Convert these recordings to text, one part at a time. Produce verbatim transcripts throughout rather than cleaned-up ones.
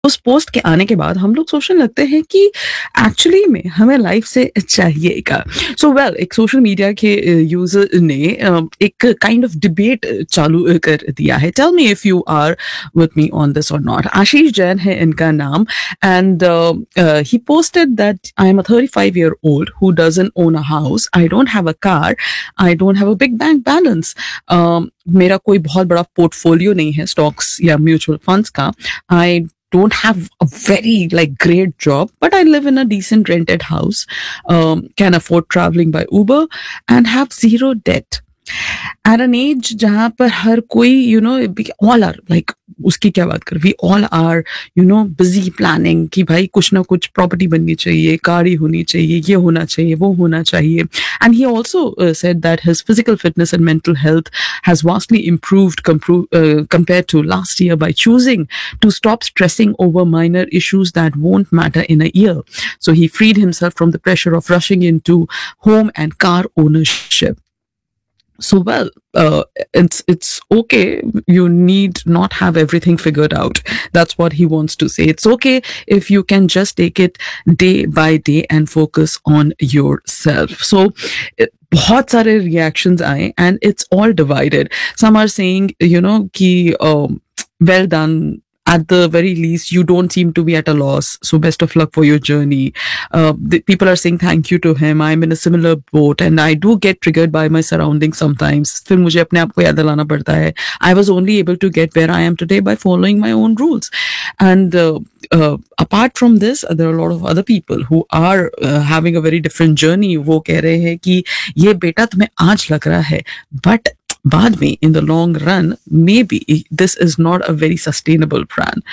उस पोस्ट के आने के बाद हम लोग सोचने लगते हैं कि एक्चुअली में हमें लाइफ से चाहिए क्या? सो वेल एक सोशल मीडिया के यूजर ने अ, एक काइंड ऑफ डिबेट चालू अ, कर दिया है। Tell me if you are with me on this और नॉट। आशीष जैन है इनका नाम and he posted that I am a thirty five year old who doesn't own a house, I don't have a car, I don't have a big bank balance, मेरा कोई बहुत बड़ा portfolio नहीं है स्टॉक्स या म्यूचुअल फंड्स का, आई don't have a very like great job, but I live in a decent rented house, um, can afford traveling by Uber and have zero debt. At an age जहाँ पर हर कोई you know all are like उसकी क्या बात कर, we all are you know busy planning कि भाई कुछ ना कुछ प्रॉपर्टी बननी चाहिए, गाड़ी होनी चाहिए, ये होना चाहिए, वो होना चाहिए. And he also uh, said that his physical fitness and mental health has vastly improved compro- uh, compared to last year by choosing to stop stressing over minor issues that won't matter in a year. So he freed himself from the pressure of rushing into home and car ownership. So well, uh, it's it's okay. You need not have everything figured out. That's what he wants to say. It's okay if you can just take it day by day and focus on yourself. So बहुत सारे reactions आए and it's all divided. Some are saying, you know, कि um, well done. At the very least, you don't seem to be at a loss. So best of luck for your journey. Uh, the, people are saying thank you to him. I'm in a similar boat and I do get triggered by my surroundings sometimes. फिर मुझे अपने आप को याद दिलाना पड़ता है. I was only able to get where I am today by following my own rules. And uh, uh, apart from this, there are a lot of other people who are uh, having a very different journey. वो कह रहे हैं कि ये बेटा तुम्हें आज लग रहा है, but बाद में in the long run maybe this is not a very sustainable plan.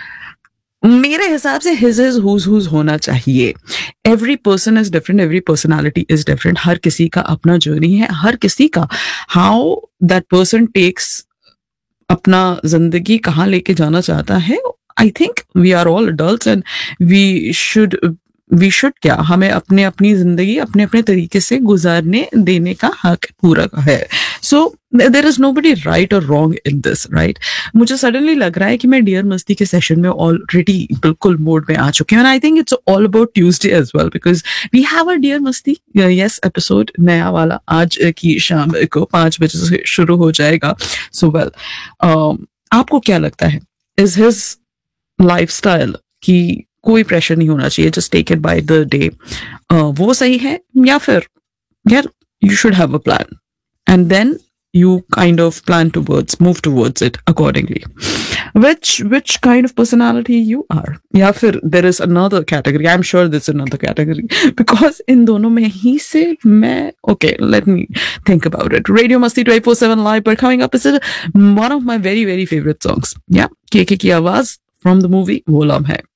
मेरे हिसाब से his is who's who's होना चाहिए. Every person is different, every personality is different. हर किसी का अपना journey है, हर किसी का how that person takes अपना जिंदगी कहाँ लेके जाना चाहता है. I think we are all adults and we should we should क्या हमें अपने अपनी जिंदगी अपने अपने तरीके से गुजारने देने का हक पूरा है. So there is nobody right और रॉन्ग इन दिस, राइट. मुझे सडनली लग रहा है कि मैं डियर मस्ती के सेशन में ऑलरेडी बिल्कुल मोड में आ चुकी हूँ. And I think it's all about Tuesday as well because we have a dear मस्ती यस एपिसोड नया वाला आज की शाम को पाँच बजे से शुरू हो जाएगा. सो वेल आपको क्या लगता है, इज हिज लाइफस्टाइल की कोई प्रेशर नहीं होना चाहिए, just take it by the day, वो सही है, या फिर यार you should have a plan and then you kind of plan towards move towards it accordingly. which which kind of personality you are, या फिर there is another category, I'm sure there's another category because in दोनों में ही से मैं okay let me think about it. Radio Masti twenty four seven live, but coming up is one of my very very favorite songs. yeah, K K की आवाज from the movie वो लम्हा है.